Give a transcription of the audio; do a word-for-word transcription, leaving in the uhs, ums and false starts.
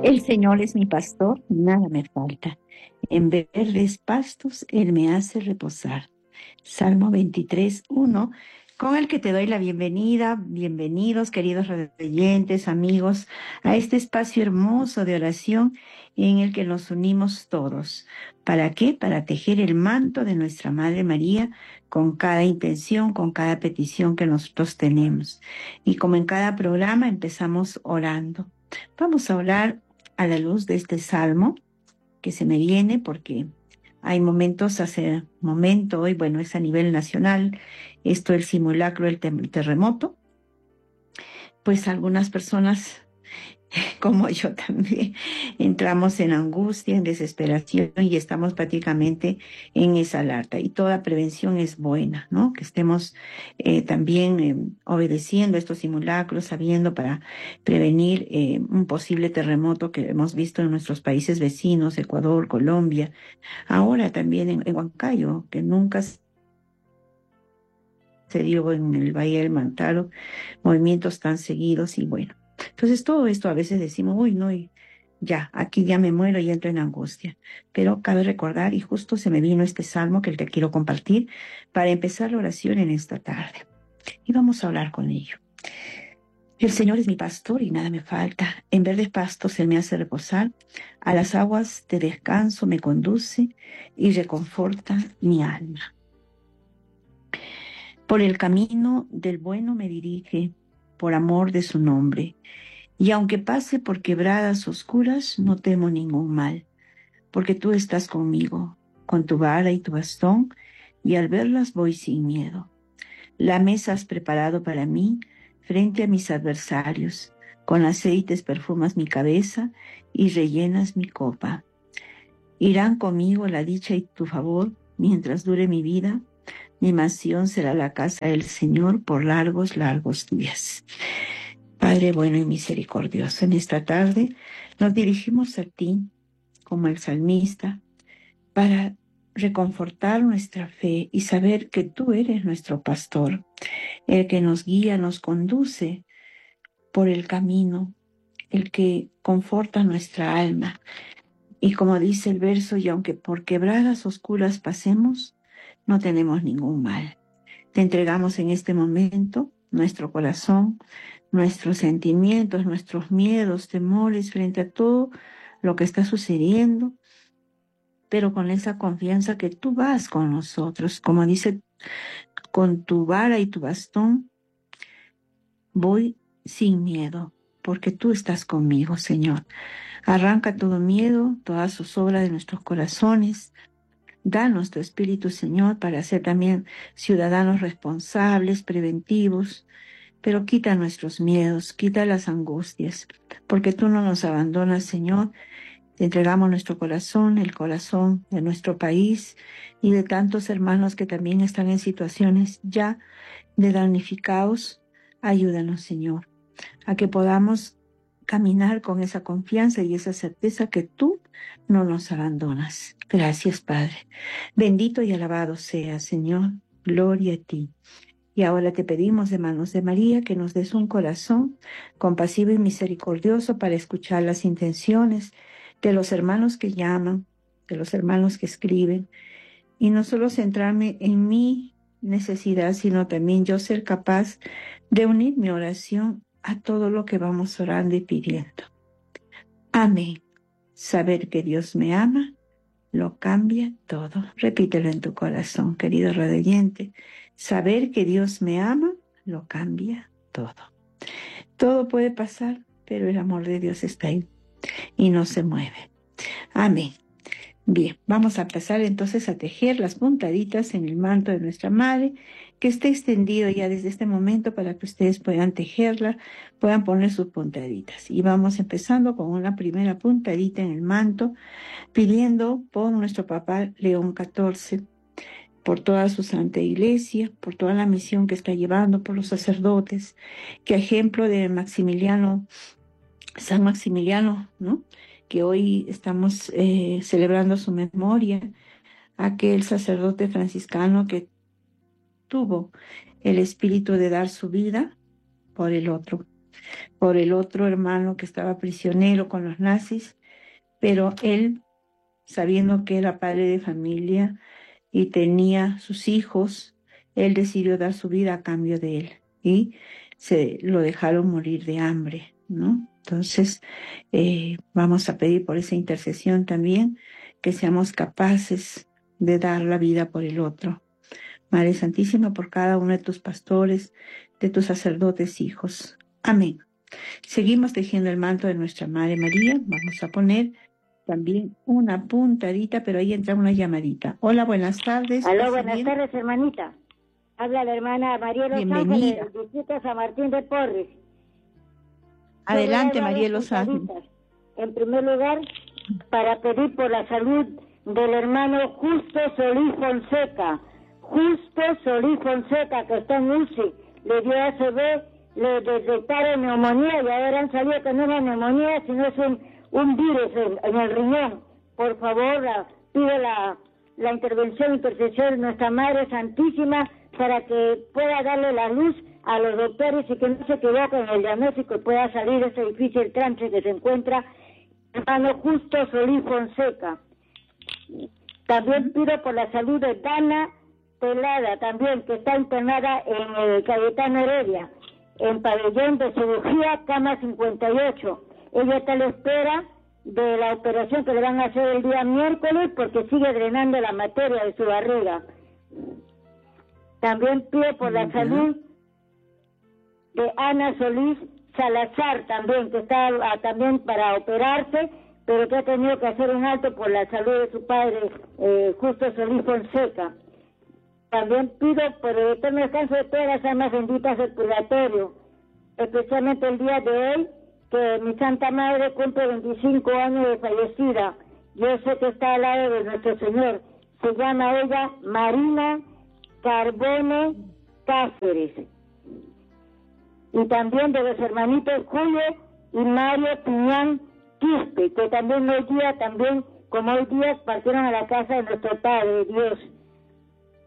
El Señor es mi pastor, nada me falta. En verdes pastos Él me hace reposar. Salmo veintitrés, uno, con el que te doy la bienvenida. Bienvenidos, queridos oyentes, amigos, a este espacio hermoso de oración en el que nos unimos todos. ¿Para qué? Para tejer el manto de nuestra Madre María con cada intención, con cada petición que nosotros tenemos. Y como en cada programa empezamos orando. Vamos a orar a la luz de este salmo que se me viene porque hay momentos, hace momento, hoy, bueno, es a nivel nacional, esto el simulacro del tem- terremoto, pues algunas personas, como yo también, entramos en angustia, en desesperación y estamos prácticamente en esa alerta. Y toda prevención es buena, ¿no? Que estemos eh, también eh, obedeciendo estos simulacros, sabiendo para prevenir eh, un posible terremoto que hemos visto en nuestros países vecinos, Ecuador, Colombia, ahora también en, en Huancayo, que nunca se dio en el Valle del Mantaro, movimientos tan seguidos y bueno. Entonces todo esto a veces decimos, uy, no, y ya, aquí ya me muero y entro en angustia. Pero cabe recordar, y justo se me vino este salmo que te quiero compartir para empezar la oración en esta tarde. Y vamos a hablar con ello. El Señor es mi pastor y nada me falta. En verdes pastos Él me hace reposar. A las aguas de descanso me conduce y reconforta mi alma. Por el camino del bueno me dirige, por amor de su nombre. Y aunque pase por quebradas oscuras, no temo ningún mal, porque tú estás conmigo, con tu vara y tu bastón, y al verlas voy sin miedo. La mesa has preparado para mí, frente a mis adversarios. Con aceites perfumas mi cabeza y rellenas mi copa. Irán conmigo la dicha y tu favor, mientras dure mi vida. Mi mansión será la casa del Señor por largos, largos días. Padre bueno y misericordioso, en esta tarde nos dirigimos a ti, como el salmista, para reconfortar nuestra fe y saber que tú eres nuestro pastor, el que nos guía, nos conduce por el camino, el que conforta nuestra alma. Y como dice el verso, y aunque por quebradas oscuras pasemos, no tenemos ningún mal. Te entregamos en este momento nuestro corazón, nuestros sentimientos, nuestros miedos, temores frente a todo lo que está sucediendo, pero con esa confianza que tú vas con nosotros. Como dice, con tu vara y tu bastón voy sin miedo, porque tú estás conmigo, Señor. Arranca todo miedo, todas sus obras de nuestros corazones. Danos tu Espíritu, Señor, para ser también ciudadanos responsables, preventivos, pero quita nuestros miedos, quita las angustias, porque tú no nos abandonas, Señor. Te entregamos nuestro corazón, el corazón de nuestro país y de tantos hermanos que también están en situaciones ya de damnificados. Ayúdanos, Señor, a que podamos caminar con esa confianza y esa certeza que tú no nos abandonas. Gracias, Padre. Bendito y alabado sea, Señor. Gloria a ti. Y ahora te pedimos de manos de María que nos des un corazón compasivo y misericordioso para escuchar las intenciones de los hermanos que llaman, de los hermanos que escriben, y no solo centrarme en mi necesidad, sino también yo ser capaz de unir mi oración a todo lo que vamos orando y pidiendo. Amén. Saber que Dios me ama lo cambia todo. Repítelo en tu corazón, querido radioyente. Saber que Dios me ama lo cambia todo. Todo puede pasar, pero el amor de Dios está ahí y no se mueve. Amén. Bien, vamos a empezar entonces a tejer las puntaditas en el manto de nuestra madre, que esté extendido ya desde este momento para que ustedes puedan tejerla, puedan poner sus puntaditas. Y vamos empezando con una primera puntadita en el manto, pidiendo por nuestro Papa León catorce, por toda su Santa Iglesia, por toda la misión que está llevando, por los sacerdotes, que a ejemplo de Maximiliano, San Maximiliano, ¿no?, que hoy estamos eh, celebrando su memoria, aquel sacerdote franciscano que tuvo el espíritu de dar su vida por el otro. por el otro hermano que estaba prisionero con los nazis, pero él, sabiendo que era padre de familia y tenía sus hijos, él decidió dar su vida a cambio de él y se lo dejaron morir de hambre, ¿no? Entonces, eh, vamos a pedir por esa intercesión también que seamos capaces de dar la vida por el otro. Madre Santísima, por cada uno de tus pastores, de tus sacerdotes hijos. Amén. Seguimos tejiendo el manto de nuestra Madre María. Vamos a poner también una puntadita, pero ahí entra una llamadita. Hola, buenas tardes. Aló, buenas bien? tardes, hermanita. Habla la hermana María Los Ángeles, del distrito San Martín de Porres. Adelante, María Los Ángeles. En primer lugar, para pedir por la salud del hermano Justo Solís Fonseca. Justo Solís Fonseca, que está en U C I, le dio A C V, le detectaron neumonía y ahora han sabido que no es neumonía, sino es un, un virus en, en el riñón. Por favor, la, pide la, la intervención, intercesión de nuestra Madre Santísima para que pueda darle la luz a los doctores y que no se equivoquen en el diagnóstico y pueda salir de ese difícil trance que se encuentra hermano Justo Solís Fonseca. También pido por la salud de Dana Pelada, también, que está internada en el Cayetano Heredia, en pabellón de cirugía, cama cincuenta y ocho. Ella está a la espera de la operación que le van a hacer el día miércoles porque sigue drenando la materia de su barriga. También pido por la salud de Ana Solís Salazar, también, que está ah, también para operarse, pero que ha tenido que hacer un alto por la salud de su padre, eh, Justo Solís Fonseca. También pido por el eterno descanso de todas las almas benditas del purgatorio, especialmente el día de hoy, que mi Santa Madre cumple veinticinco años de fallecida. Yo sé que está al lado de nuestro Señor. Se llama ella Marina Carbone Cáceres. Y también de los hermanitos Julio y Mario Piñán Quispe, que también hoy día, también como hoy día, partieron a la casa de nuestro Padre Dios.